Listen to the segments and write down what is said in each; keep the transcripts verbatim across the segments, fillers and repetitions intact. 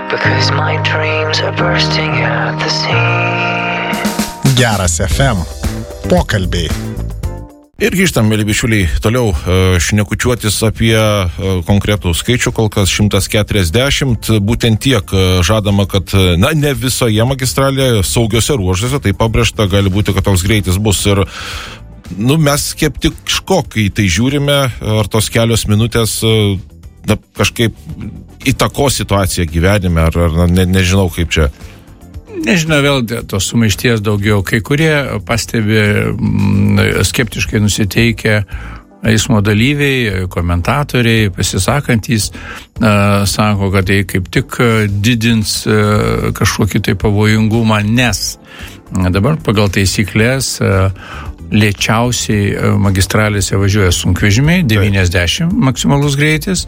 Because my dreams are bursting at the seams. Geras F M. Pokalbiai. Ir grįžtam, mėly bičiuliai, toliau šnekučiuotis apie konkretų skaičių, kol kas šimtas keturiasdešimt, būtent tiek žadama, kad na, ne visoje magistralėje, saugiose ruožuose, tai pabrėžta, gali būti, kad toks greitis bus ir nu, mes skeptiškokai tai žiūrime, ar tos kelios minutės na, kažkaip įtako situaciją gyvenime, ar, ar ne, nežinau kaip čia. Nežinau, vėl tos sumaišties daugiau. Kai kurie pastebi skeptiškai nusiteikę eismo dalyviai, komentatoriai, pasisakantys, sako, kad tai kaip tik didins kažkokį tai pavojingumą, nes dabar pagal taisyklės lėčiausiai magistralėse važiuoja sunkvežimiai, devyniasdešimt maksimalus greitis,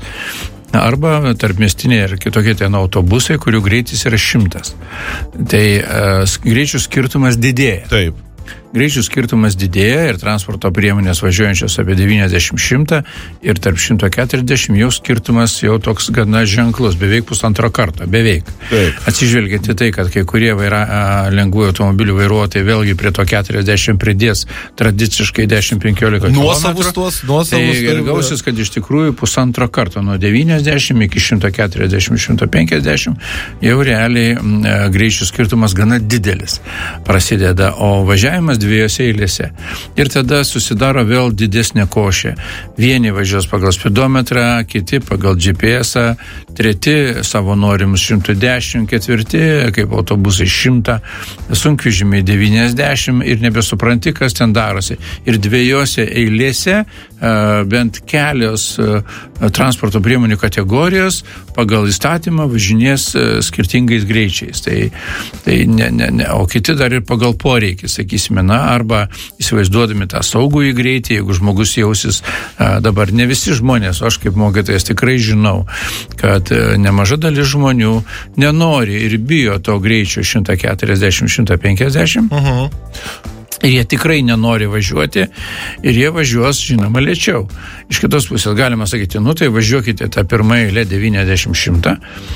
arba tarpmiestiniai ir kitokie ten autobusai, kurių greitis yra šimtas. Tai uh, greičių skirtumas didėja. Taip. Greičių skirtumas didėja ir transporto priemonės važiuojančios apie devyniasdešimt šimtą ir tarp šimto keturiasdešimt jau skirtumas jau toks gana ženklus, beveik pusantro karto, beveik. Taip. Atsižvelgiant į tai, kad kai kurie vaira, lengvųjų automobilių vairuotojai vėlgi prie to keturiasdešimt pridės tradiciškai dešimt penkiolika nuosavus tuos, nuosavus. Tai ir gausis, kad iš tikrųjų pusantro karto nuo devyniasdešimt iki šimto keturiasdešimt šimto penkiasdešimt jau realiai m, greičių skirtumas gana didelis prasideda, o važiavimas dviejose eilėse. Ir tada susidaro vėl didesnė košė. Vieni važiuos pagal spidometrą, kiti pagal G P S-ą, treti savo norimus šimtas dešimt, ketvirti kaip autobusai šimtą, sunkvežimiai devyniasdešimt ir nebesupranti, kas ten darosi. Ir dviejose eilėse bent kelios transporto priemonių kategorijos pagal įstatymą važinės skirtingais greičiais. Tai, tai ne, ne, ne, o kiti dar ir pagal poreikį, sakysime, na, arba įsivaizduodami tą saugųjį greitį, jeigu žmogus jausis dabar ne visi žmonės, o aš kaip mokytojas tikrai žinau, kad nemaža dalis žmonių nenori ir bijo to greičio šimtas keturiasdešimt šimtas penkiasdešimt. Uh-huh. Ir jie tikrai nenori važiuoti ir jie važiuos, žinoma, lėčiau. Iš kitos pusės galima sakyti, nu tai važiuokite tą pirmą eilę devyniasdešimt šimtą,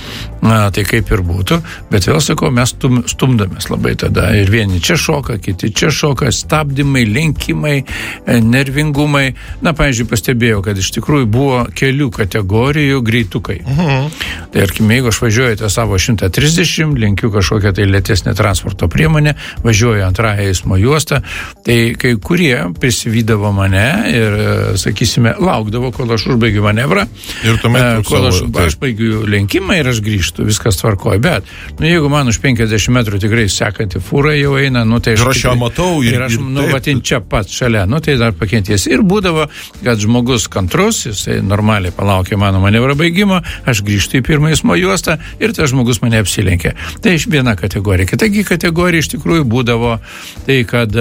na, tai kaip ir būtų, bet vėl sakau, mes stum, stumdomės labai tada. Ir vieni čia šoka, kiti čia šoka, stabdymai, lenkimai, nervingumai. Na, pavyzdžiui, pastebėjau, kad iš tikrųjų buvo kelių kategorijų greitukai. Mhm. Tai arkime, jeigu aš važiuoju tą savo šimtą trisdešimt, lenkiu kažkokią tai lėtesnę transporto priemonę, važiuoju antrąją eismo juostą, tai kai kurie prisivydavo mane ir, sakysime, laukdavo, kol aš užbaigiu manevrą, ir tuomet kol aš, aš baigiu lenkimą ir aš grįžtu, viskas tvarkoja. Bet, nu, jeigu man už penkiasdešimt metrų tikrai sekanti fūra jau eina, nu, tai aš... Ir aš ją matau ir... Ir aš, nu, vatin čia pat šalia, nu, tai dar pakenties. Ir būdavo, kad žmogus kantrus, jisai normaliai palaukia mano manevrą baigimo, aš grįžtu į pirmą eismo juostą ir tas žmogus mane apsilenkė. Tai iš viena kategorija. Kitagi kategorija iš tikrųjų būdavo tai, kad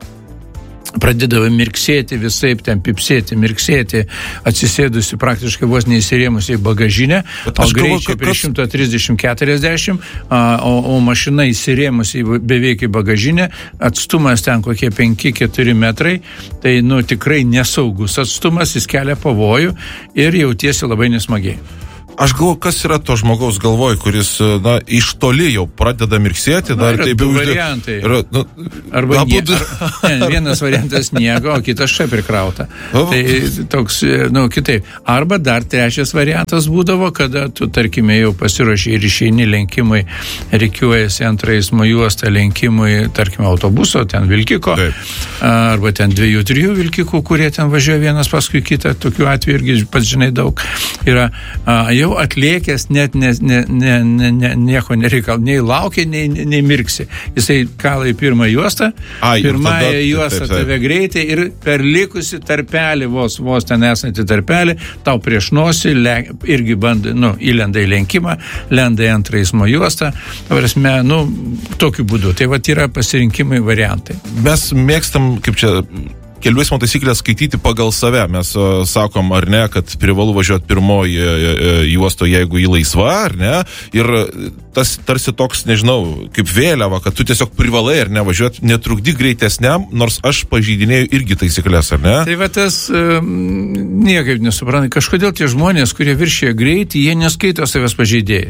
pradėdavo mirksėti visaip, ten pipsėti, mirksėti, atsisėdusi praktiškai vos neįsirėmusi į bagažinę, o greičiai prie šimtas trisdešimt keturiasdešimt, o, o mašina įsirėmusi beveik į bagažinę, atstumas ten kokie penki keturi metrai, tai nu tikrai nesaugus atstumas, jis kelia pavojų ir jautiesi labai nesmagiai. Aš galvoju, kas yra to žmogaus galvoj, kuris, na, iš toli jau pradeda mirksėti. Na, dar yra taip du jau variantai. Yra, nu, arba nie, abu... ar, ne, vienas variantas sniego, o kitas čia prikrauta. Tai toks, nu, kitaip. Arba dar trečias variantas būdavo, kada tu, tarkime, jau pasiruoši ir išeini lenkimui, reikiuojasi antrą eismo juostą lenkimui, tarkime, autobuso, ten vilkiko, taip. Arba ten dviejų, trijų vilkikų, kurie ten važiuoja vienas paskui kitą, tokių atvejų irgi pats žinai daug. Yra, a, jau atlėkęs, net ne, ne, ne, ne, ne, nieko nereikal, nei laukia, nei, nei mirksi. Jisai kala į pirmą juostą, Ai, pirmąją tada, juostą taip, taip, taip. tave greitai ir per likusi tarpelį, vos, vos ten esantį tarpelį, tau prieš nosį, le, irgi band, nu, įlenda į lenkimą, lenda į antrą eismo juostą, prasme, nu, tokiu būdu. Tai vat yra pasirinkimai variantai. Mes mėgstam, kaip čia, kelių eismo taisyklės skaityti pagal save. Mes uh, sakom, ar ne, kad privalu važiuoti pirmoji uh, juosto, jeigu jį laisva, ar ne. Ir tas tarsi toks, nežinau, kaip vėliava, kad tu tiesiog privalai, ar ne, važiuoti, netrukdyk greitesniam, nors aš pažeidinėjau irgi taisyklės, ar ne. Tai va tas um, niekaip nesupranta. Kažkodėl tie žmonės, kurie viršėja greitį, jie neskaito savęs pažeidėjais.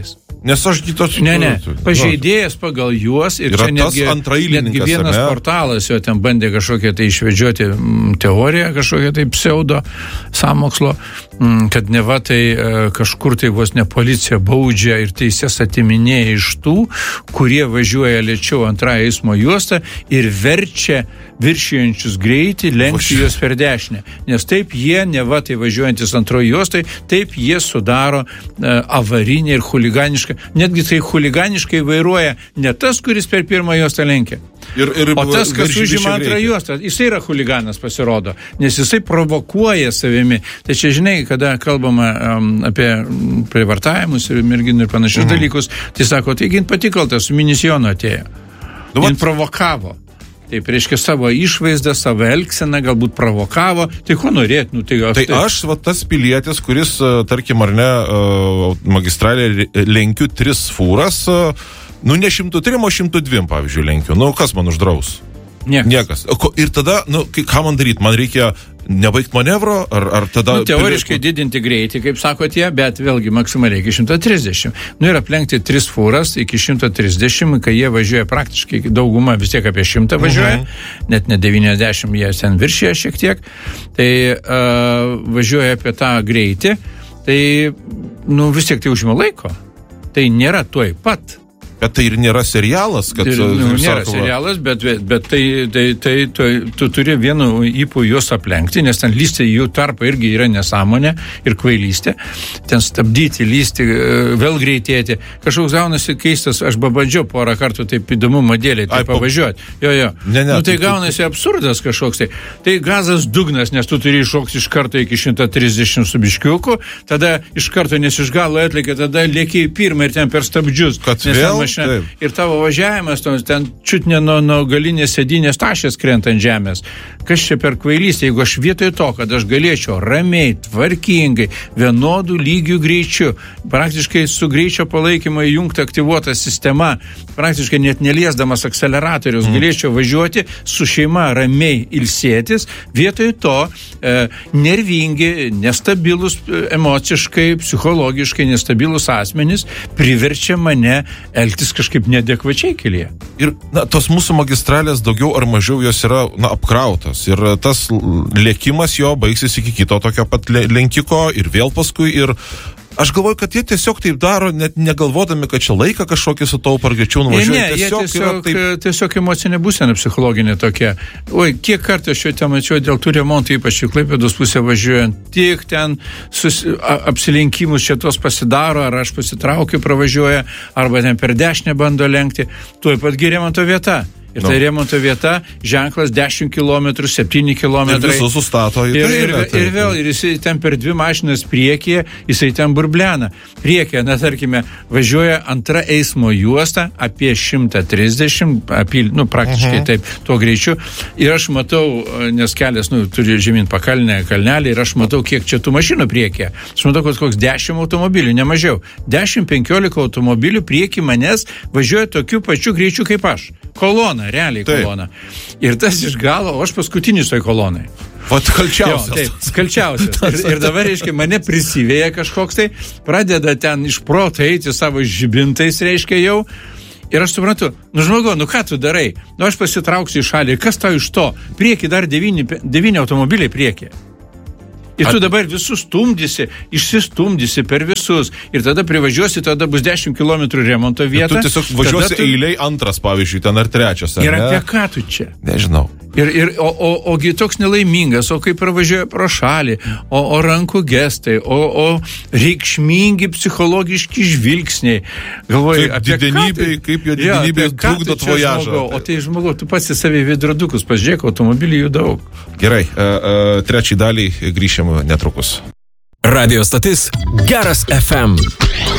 Nes aš kitos... Ne, ne, pažeidėjas pagal juos ir čia netgi, netgi vienas portalas jo ten bandė kažkokią tai išvedžioti m, teoriją, kažkokią tai pseudo sąmokslo, m, kad neva tai e, kažkur tai vos ne policija baudžia ir teises atiminėja iš tų, kurie važiuoja lėčiau antrąją eismo juostą ir verčia viršijančius greitį lenkti juos per dešinę. Nes taip jie, neva tai važiuojantis antroji juostai, taip jie sudaro e, avarinį ir chuliganišką. Netgi tai chuliganiškai vairuoja ne tas, kuris per pirmą juostą lenkia. Ir, ir, o tas, kas užima antrą juostą, jisai yra chuliganas, pasirodo, nes jisai provokuoja savimi. Tai čia, žinai, kada kalbama um, apie privartavimus ir merginų ir panašius mhm. dalykus, tai sako, taigi jin patikaltas, su minisijonu atėjo. Nu, jin provokavo. Taip, reiškia, savo išvaizdą, savo elgseną galbūt provokavo. Tai ko norėt? Nu, tai tai tai aš, va, tas pilietis, kuris, tarkim, ar ne, magistralė lenkiu tris fūras, nu, ne šimtu trim, o šimtu dviem, pavyzdžiui, lenkiu. Nu, kas man uždraus? Niekas. Niekas. Ir tada, nu, ką man daryti? Man reikia nebaigt manevro, ar, ar tada... Nu, teoriškai didinti greitį, kaip sako tie, bet vėlgi maksimaliai iki šimto trisdešimt. Nu, ir aplenkti tris fūras iki šimto trisdešimt, kai jie važiuoja praktiškai, dauguma vis tiek apie šimtą važiuoja, uh-huh. net ne devyniasdešimt, jie ten viršėja šiek tiek, tai uh, važiuoja apie tą greitį, tai, nu, vis tiek tai užima laiko. Tai nėra tuoj pat. Bet tai ir nėra serialas, kad... Tai, nu, nėra sakoma. serialas, bet, bet, bet tai, tai, tai, tai tu turi vienu įpū juos aplenkti, nes ten lysti jų tarpą irgi yra nesąmonė ir kvailystė. Ten stabdyti, lysti, vėl greitėti. Kažkoks gaunasi keistas, aš babandžiau porą kartų taip įdomumo dėlį, taip pavažiuoti. Jo, jo. Ne, ne, nu, tai gaunasi absurdas kažkoks. Tai, tai gazas dugnas, nes tu turi iššokti iš karto iki šimto trisdešimt su biškiuku, tada iš karto nesišgalo atlikė, tada lėkiai pirmą ir ten per stabdžius. Kad vėl... Mašina, ir tavo važiavimas, ten čiut ne nuo, nuo galinės sėdynės tašės krenta ant žemės. Kas čia per kvailystė, jeigu aš vietoj to, kad aš galėčiau ramiai, tvarkingai, vienodų lygių greičiu, praktiškai su greičio palaikymo įjungta aktyvuota sistema, praktiškai net neliesdamas akceleratorius, mm. galėčiau važiuoti su šeima ramiai ilsėtis, vietoj to e, nervingi, nestabilus emociškai, psichologiškai nestabilus asmenys priverčia mane elgtis kažkaip neadekvačiai kelyje. Ir na, tos mūsų magistralės daugiau ar mažiau jos yra na, apkrautos. Ir tas lėkimas jo baigsis iki kito tokio pat lenkiko ir vėl paskui. Ir aš galvoju, kad jie tiesiog taip daro, net negalvodami, kad čia laiką kažkokį sutaupo ar greičiau nuvažiuoja. Ne, ne, tiesiog, jie tiesiog, taip... tiesiog emocinė būsena psichologinė tokia. Oi, kiek kartų aš jau ten mačiau dėl tų remontų, ypač į Klaipėdos pusę važiuojant, tiek ten susi, a, apsilenkimus šitos pasidaro, ar aš pasitraukiu, pravažiuoja, arba ten per dešinę bando lenkti, tuoj pat gi remonto vieta. Ir no. tai remonto vieta, ženklas dešimt kilometrų, septyni kilometrai. Ir visus sustato į ir, tai. Ir, ir, ir vėl, ir jisai ten per dvi mašinas priekyje, jisai ten burblena. Priekyje, na, tarkime, važiuoja antra eismo juosta apie šimtą trisdešimt, apie, nu, praktiškai uh-huh. taip, tuo greičiu. Ir aš matau, nes kelias, nu, turi žemyn pakalnę kalnelį, ir aš matau, kiek čia tų mašinų priekyje. Aš matau, kad koks dešimt automobilių, ne mažiau. dešimt penkiolika automobilių prieky manęs važiuoja tokiu pačiu greičiu kaip aš. Kolona, realiai kolona. Taip. Ir tas iš galo, o aš paskutinis toj kolonai. Vat kalčiausias. Jo, taip, kalčiausias. Ir, ir dabar, reiškia, mane prisivėja kažkoks tai, pradeda ten iš proto eiti savo žibintais, reiškia jau. Ir aš suprantu, nu žmogu, nu ką tu darai? Nu aš pasitrauksiu į šalį, kas tau iš to? Prieki dar devyni, devyni automobiliai prieki. Ir tu dabar visus stumdysi, išsistumdysi per visus. Ir tada privažiuosi, tada bus dešimt kilometrų remonto vieta. Ir tu tiesiog važiuosi tu... eiliai antras, pavyzdžiui, ten ar trečias. Ar ir ne? Apie ką tu čia? Nežinau. Ir, ir, o, o, ogi toks nelaimingas, o kaip pravažiuoja pro šalį, o, o rankų gestai, o, o reikšmingi psichologiški žvilgsniai. Galvoju, kaip didenybė, kaip jo didenybė trukdo vojažą. O tai žmogau, tu pats į savį veidrodukus pažiūrėk, automobilių jų daug. Gerai, uh, uh, trečiai daliai grįšim netrukus. Radio stotis Geras F M.